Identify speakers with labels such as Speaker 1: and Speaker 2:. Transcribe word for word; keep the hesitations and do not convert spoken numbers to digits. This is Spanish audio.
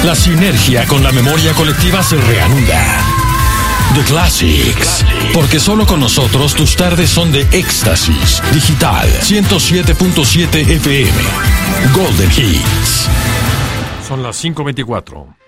Speaker 1: La sinergia con la memoria colectiva se reanuda. The Classics. Porque solo con nosotros tus tardes son de éxtasis. Digital ciento siete punto siete F M. Golden Hits.
Speaker 2: Son las cinco veinticuatro.